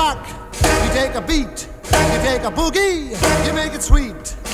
rock, you take a beat, you take a boogie, you make it sweet.